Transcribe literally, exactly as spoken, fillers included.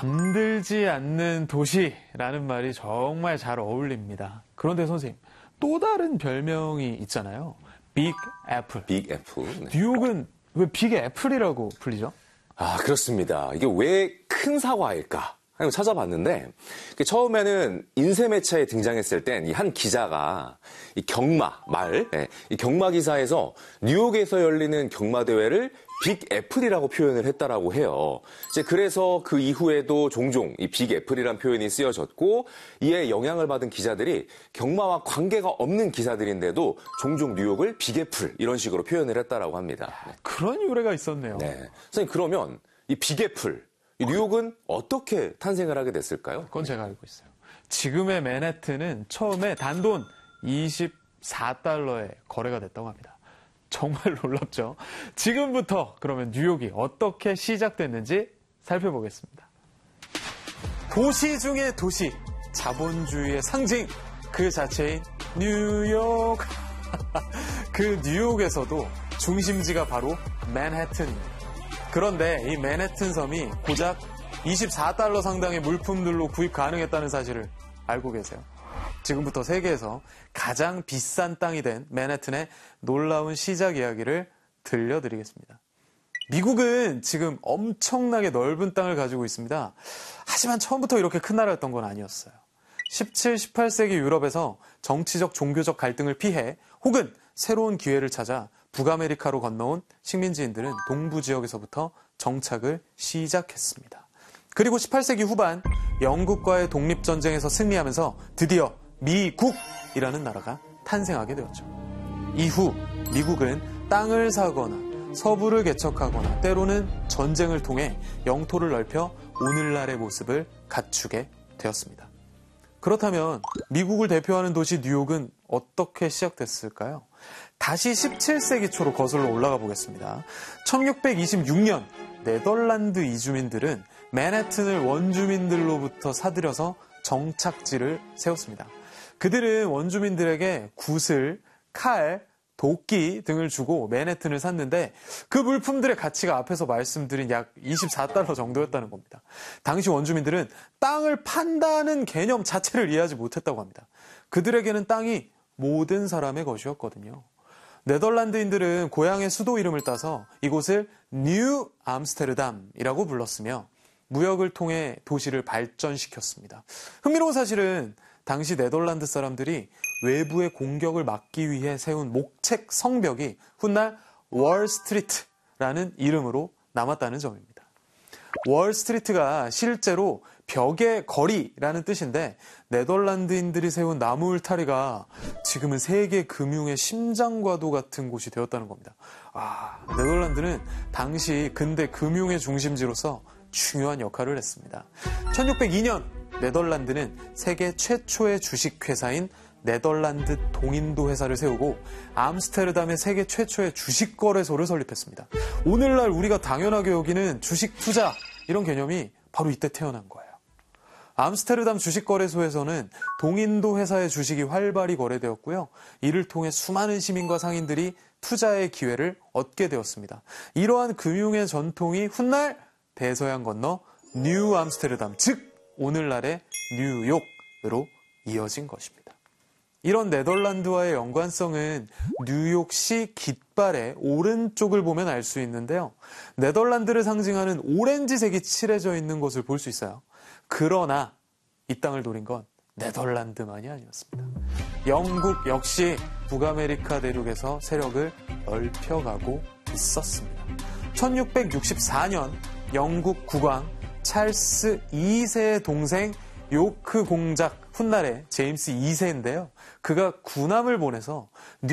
잠들지 않는 도시라는 말이 정말 잘 어울립니다. 그런데 선생님, 또 다른 별명이 있잖아요. 빅 애플. 빅 애플. 네. 뉴욕은 왜 빅 애플이라고 불리죠? 아, 그렇습니다. 이게 왜 큰 사과일까? 이거 찾아봤는데, 처음에는 인쇄매체에 등장했을 땐 이 한 기자가 이 경마, 말, 네, 이 경마 기사에서 뉴욕에서 열리는 경마대회를 빅 애플이라고 표현을 했다라고 해요. 이제 그래서 그 이후에도 종종 이 빅 애플이란 표현이 쓰여졌고, 이에 영향을 받은 기자들이 경마와 관계가 없는 기사들인데도 종종 뉴욕을 빅 애플 이런 식으로 표현을 했다라고 합니다. 그런 유래가 있었네요. 네. 선생님, 그러면 이 빅 애플, 이 뉴욕은 어떻게 탄생을 하게 됐을까요? 그건 제가 알고 있어요. 지금의 맨해튼은 처음에 단돈 이십사 달러에 거래가 됐다고 합니다. 정말 놀랍죠? 지금부터 그러면 뉴욕이 어떻게 시작됐는지 살펴보겠습니다. 도시 중의 도시, 자본주의의 상징, 그 자체인 뉴욕. 그 뉴욕에서도 중심지가 바로 맨해튼입니다. 그런데 이 맨해튼 섬이 고작 이십사 달러 상당의 물품들로 구입 가능했다는 사실을 알고 계세요? 지금부터 세계에서 가장 비싼 땅이 된 맨해튼의 놀라운 시작 이야기를 들려드리겠습니다. 미국은 지금 엄청나게 넓은 땅을 가지고 있습니다. 하지만 처음부터 이렇게 큰 나라였던 건 아니었어요. 십칠, 십팔 세기 유럽에서 정치적, 종교적 갈등을 피해 혹은 새로운 기회를 찾아 북아메리카로 건너온 식민지인들은 동부 지역에서부터 정착을 시작했습니다. 그리고 십팔 세기 후반 영국과의 독립전쟁에서 승리하면서 드디어 미국이라는 나라가 탄생하게 되었죠. 이후 미국은 땅을 사거나 서부를 개척하거나 때로는 전쟁을 통해 영토를 넓혀 오늘날의 모습을 갖추게 되었습니다. 그렇다면 미국을 대표하는 도시 뉴욕은 어떻게 시작됐을까요? 다시 십칠 세기 초로 거슬러 올라가 보겠습니다. 천육백이십육 년 네덜란드 이주민들은 맨해튼을 원주민들로부터 사들여서 정착지를 세웠습니다. 그들은 원주민들에게 구슬, 칼, 도끼 등을 주고 맨해튼을 샀는데 그 물품들의 가치가 앞에서 말씀드린 약 이십사 달러 정도였다는 겁니다. 당시 원주민들은 땅을 판다는 개념 자체를 이해하지 못했다고 합니다. 그들에게는 땅이 모든 사람의 것이었거든요. 네덜란드인들은 고향의 수도 이름을 따서 이곳을 뉴 암스테르담이라고 불렀으며 무역을 통해 도시를 발전시켰습니다. 흥미로운 사실은 당시 네덜란드 사람들이 외부의 공격을 막기 위해 세운 목책 성벽이 훗날 월스트리트라는 이름으로 남았다는 점입니다. 월스트리트가 실제로 벽의 거리라는 뜻인데 네덜란드인들이 세운 나무 울타리가 지금은 세계 금융의 심장과도 같은 곳이 되었다는 겁니다. 아, 네덜란드는 당시 근대 금융의 중심지로서 중요한 역할을 했습니다. 천육백이 년 네덜란드는 세계 최초의 주식회사인 네덜란드 동인도 회사를 세우고 암스테르담의 세계 최초의 주식거래소를 설립했습니다. 오늘날 우리가 당연하게 여기는 주식 투자 이런 개념이 바로 이때 태어난 거예요. 암스테르담 주식거래소에서는 동인도 회사의 주식이 활발히 거래되었고요. 이를 통해 수많은 시민과 상인들이 투자의 기회를 얻게 되었습니다. 이러한 금융의 전통이 훗날 대서양 건너 뉴 암스테르담, 즉 오늘날의 뉴욕으로 이어진 것입니다. 이런 네덜란드와의 연관성은 뉴욕시 깃발의 오른쪽을 보면 알 수 있는데요. 네덜란드를 상징하는 오렌지색이 칠해져 있는 것을 볼 수 있어요. 그러나 이 땅을 노린 건 네덜란드만이 아니었습니다. 영국 역시 북아메리카 대륙에서 세력을 넓혀가고 있었습니다. 천육백육십사 년 영국 국왕 찰스 이 세의 동생 요크 공작 훗날의 제임스 이 세인데요. 그가 군함을 보내서